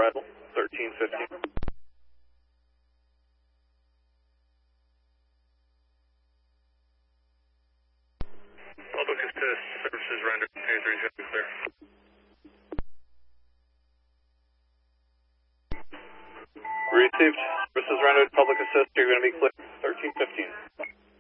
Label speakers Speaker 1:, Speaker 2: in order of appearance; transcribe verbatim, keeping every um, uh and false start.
Speaker 1: arrival, thirteen fifteen.
Speaker 2: Public assist, services rendered, K three is clear.
Speaker 1: Received, services rendered, public assist, you're going to be clear, thirteen fifteen.